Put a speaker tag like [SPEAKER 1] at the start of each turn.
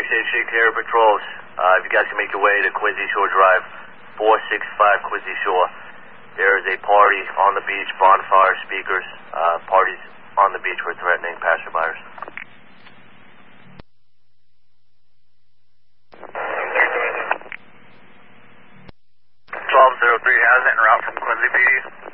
[SPEAKER 1] 688 Canary Patrols. If you guys can make your way to Quincy Shore Drive, 465 Quincy Shore. There is a party on the beach, bonfire, speakers, parties on the beach for threatening passerbyers.
[SPEAKER 2] 1203 has it en route from Quincy PD.